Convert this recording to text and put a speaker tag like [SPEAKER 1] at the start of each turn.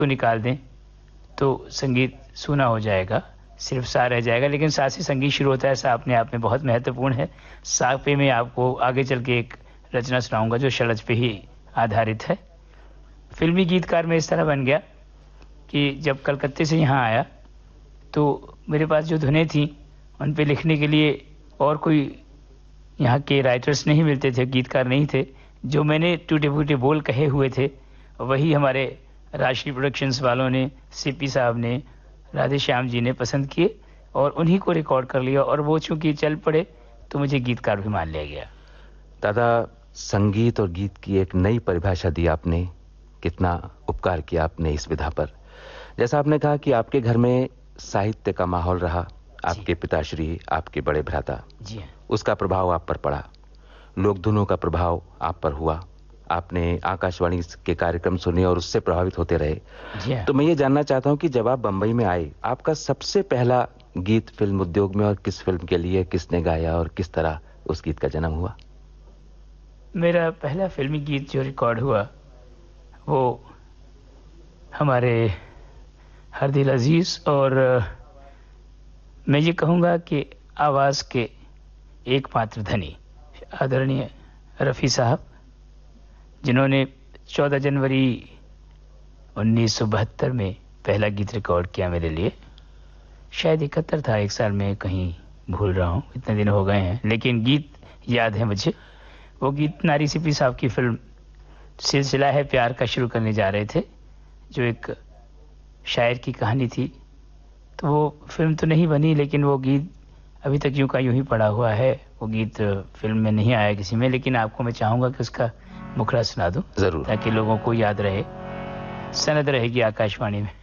[SPEAKER 1] को निकाल दें तो संगीत सूना हो जाएगा, सिर्फ सा रह जाएगा, लेकिन सा से संगीत शुरू होता है। सा अपने आप में बहुत महत्वपूर्ण है। सा पे मैं आपको आगे चल के एक रचना सुनाऊंगा जो षड्ज पे ही आधारित है। फिल्मी गीतकार में इस तरह बन गया कि जब कलकत्ते से यहाँ आया तो मेरे पास जो धुनें थी उन पे लिखने के लिए और कोई यहाँ के राइटर्स नहीं मिलते थे, गीतकार नहीं थे। जो मैंने टूटे फूटे बोल कहे हुए थे वही हमारे राष्ट्रीय प्रोडक्शंस वालों ने, सीपी साहब ने, राधे श्याम जी ने पसंद किए और उन्हीं को रिकॉर्ड कर लिया, और वो चूंकि चल पड़े तो मुझे गीतकार भी मान लिया गया।
[SPEAKER 2] दादा, संगीत और गीत की एक नई परिभाषा दी आपने, कितना उपकार किया आपने इस विधा पर। जैसा आपने कहा कि आपके घर में साहित्य का माहौल रहा, आपके पिताश्री, आपके बड़े भ्राता,
[SPEAKER 1] जी,
[SPEAKER 2] उसका प्रभाव आप पर पड़ा, लोक धुनों का प्रभाव आप पर हुआ, आपने आकाशवाणी के कार्यक्रम सुने और उससे प्रभावित होते रहे।
[SPEAKER 1] जी।
[SPEAKER 2] तो मैं ये जानना चाहता हूं कि जब आप बंबई में आए, आपका सबसे पहला गीत फिल्म उद्योग में और किस फिल्म के लिए, किसने गाया और किस तरह उस गीत का जन्म हुआ?
[SPEAKER 1] मेरा पहला फिल्मी गीत जो रिकॉर्ड हुआ वो हमारे हरदिल अजीज और मैं ये कहूँगा कि आवाज़ के एकमात्र धनी आदरणीय रफ़ी साहब, जिन्होंने 14 जनवरी 1972 में पहला गीत रिकॉर्ड किया मेरे लिए। शायद 71 था, एक साल में कहीं भूल रहा हूँ, इतने दिन हो गए हैं, लेकिन गीत याद है मुझे। वो गीत नारी सीपी साहब की फिल्म सिलसिला है प्यार का शुरू करने जा रहे थे, जो एक शायर की कहानी थी। तो वो फिल्म तो नहीं बनी, लेकिन वो गीत अभी तक यूं का यूं ही पड़ा हुआ है। वो गीत फिल्म में नहीं आया किसी में, लेकिन आपको मैं चाहूंगा कि उसका मुखड़ा सुना दूं,
[SPEAKER 2] जरूर,
[SPEAKER 1] ताकि लोगों को याद रहे, सनद रहेगी आकाशवाणी में।